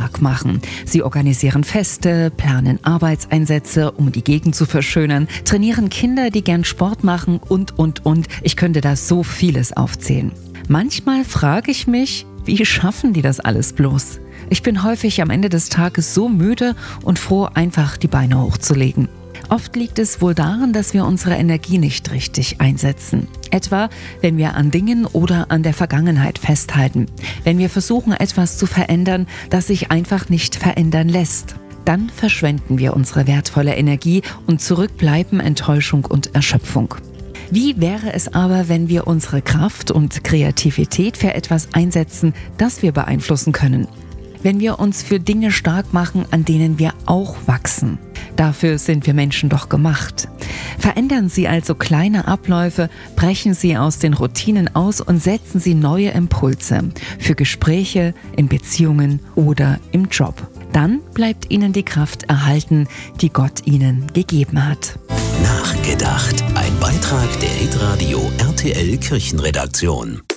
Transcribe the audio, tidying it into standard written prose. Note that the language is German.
stark machen. Sie organisieren Feste, planen Arbeitseinsätze, um die Gegend zu verschönern, trainieren Kinder, die gern Sport machen und. Ich könnte da so vieles aufzählen. Manchmal frage ich mich, wie schaffen die das alles bloß? Ich bin häufig am Ende des Tages so müde und froh, einfach die Beine hochzulegen. Oft liegt es wohl daran, dass wir unsere Energie nicht richtig einsetzen. Etwa, wenn wir an Dingen oder an der Vergangenheit festhalten. Wenn wir versuchen, etwas zu verändern, das sich einfach nicht verändern lässt. Dann verschwenden wir unsere wertvolle Energie und zurück bleiben Enttäuschung und Erschöpfung. Wie wäre es aber, wenn wir unsere Kraft und Kreativität für etwas einsetzen, das wir beeinflussen können? Wenn wir uns für Dinge stark machen, an denen wir auch wachsen. Dafür sind wir Menschen doch gemacht. Verändern Sie also kleine Abläufe, brechen Sie aus den Routinen aus und setzen Sie neue Impulse für Gespräche, in Beziehungen oder im Job. Dann bleibt Ihnen die Kraft erhalten, die Gott Ihnen gegeben hat. Nachgedacht. Ein Beitrag der Hitradio RTL Kirchenredaktion.